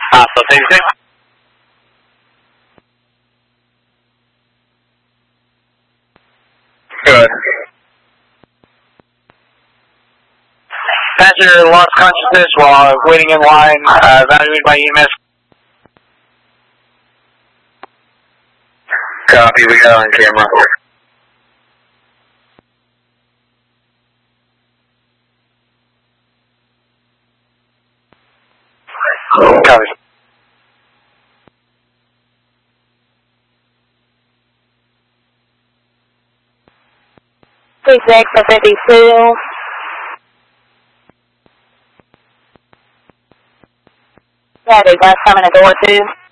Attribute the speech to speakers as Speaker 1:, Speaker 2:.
Speaker 1: So 36. Good. Passenger lost consciousness while waiting in line, evaluated by EMS. Copy, we got on camera. Copy.
Speaker 2: 36 to 52. Yeah, they bus coming to door 2.